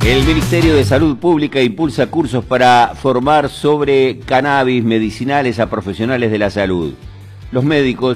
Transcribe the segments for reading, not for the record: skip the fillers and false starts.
El Ministerio de Salud Pública impulsa cursos para formar sobre cannabis medicinales a profesionales de la salud. Los médicos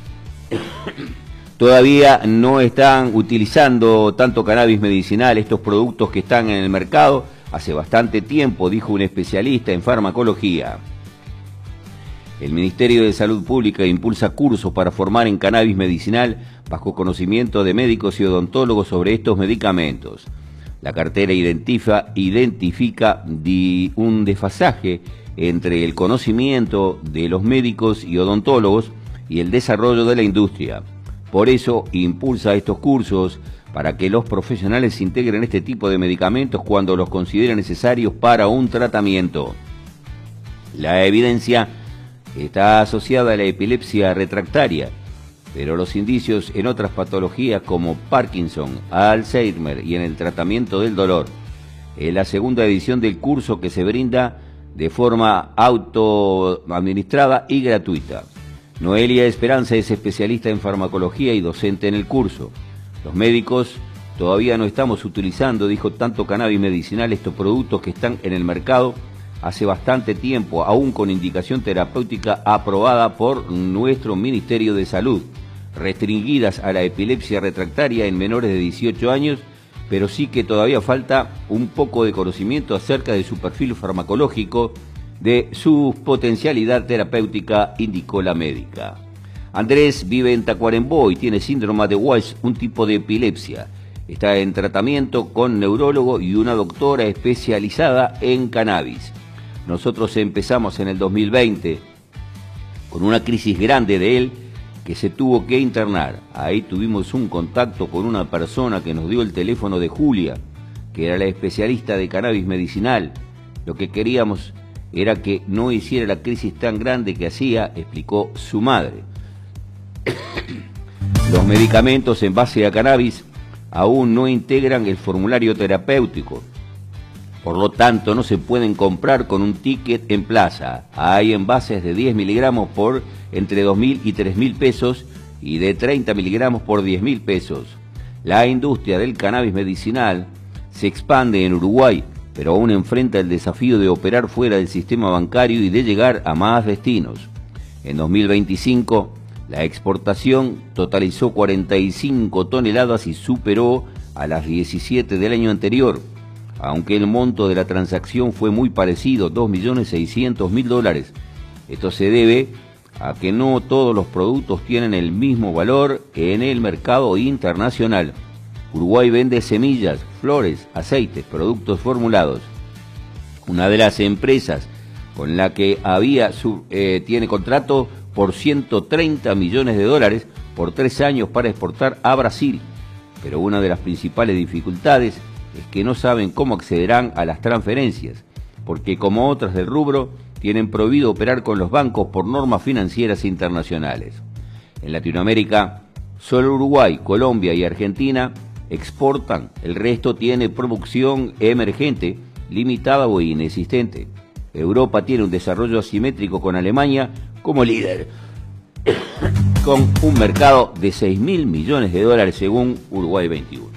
todavía no están utilizando tanto cannabis medicinal, estos productos que están en el mercado, hace bastante tiempo, dijo un especialista en farmacología. El Ministerio de Salud Pública impulsa cursos para formar en cannabis medicinal bajo conocimiento de médicos y odontólogos sobre estos medicamentos. La cartera identifica un desfasaje entre el conocimiento de los médicos y odontólogos y el desarrollo de la industria. Por eso impulsa estos cursos para que los profesionales integren este tipo de medicamentos cuando los consideren necesarios para un tratamiento. La evidencia está asociada a la epilepsia refractaria, pero los indicios en otras patologías como Parkinson, Alzheimer y en el tratamiento del dolor. Es la segunda edición del curso que se brinda de forma autoadministrada y gratuita. Noelia Esperanza es especialista en farmacología y docente en el curso. Los médicos todavía no estamos utilizando, dijo, tanto cannabis medicinal, estos productos que están en el mercado hace bastante tiempo, aún con indicación terapéutica aprobada por nuestro Ministerio de Salud, restringidas a la epilepsia refractaria en menores de 18 años, pero sí que todavía falta un poco de conocimiento acerca de su perfil farmacológico, de su potencialidad terapéutica, indicó la médica. Andrés vive en Tacuarembó y tiene síndrome de Walsh, un tipo de epilepsia. Está en tratamiento con neurólogo y una doctora especializada en cannabis. Nosotros empezamos en el 2020 con una crisis grande de él que se tuvo que internar. Ahí tuvimos un contacto con una persona que nos dio el teléfono de Julia, que era la especialista de cannabis medicinal. Lo que queríamos era que no hiciera la crisis tan grande que hacía, explicó su madre. Los medicamentos en base a cannabis aún no integran el formulario terapéutico. Por lo tanto, no se pueden comprar con un ticket en plaza. Hay envases de 10 miligramos por entre 2.000 y 3.000 pesos y de 30 miligramos por 10.000 pesos. La industria del cannabis medicinal se expande en Uruguay, pero aún enfrenta el desafío de operar fuera del sistema bancario y de llegar a más destinos. En 2025, la exportación totalizó 45 toneladas y superó a las 17 del año anterior, aunque el monto de la transacción fue muy parecido, $2.600.000. Esto se debe a que no todos los productos tienen el mismo valor en el mercado internacional. Uruguay vende semillas, flores, aceites, productos formulados. Una de las empresas con la que tiene contrato por $130 millones por 3 años para exportar a Brasil. Pero una de las principales dificultades es que no saben cómo accederán a las transferencias, porque como otras del rubro, tienen prohibido operar con los bancos por normas financieras internacionales. En Latinoamérica, solo Uruguay, Colombia y Argentina exportan, el resto tiene producción emergente, limitada o inexistente. Europa tiene un desarrollo asimétrico con Alemania como líder, con un mercado de $6.000 millones según Uruguay 21.